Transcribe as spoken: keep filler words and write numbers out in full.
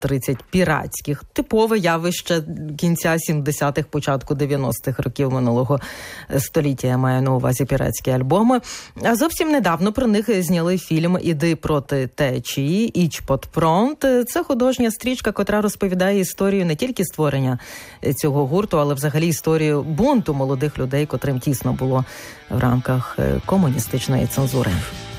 тридцять піратських. Типове явище кінця сімдесятих, початку дев'яностих років минулого століття. Я маю на увазі піратські альбоми. А зовсім недавно про них зняли фільм «Іди проти течії», «Іч под фронт». Це художня стрічка, котра розповідає історію не тільки створення цього гурту, але взагалі історію бунту молодих людей, котрим тісно було в рамках комуністичної цензури.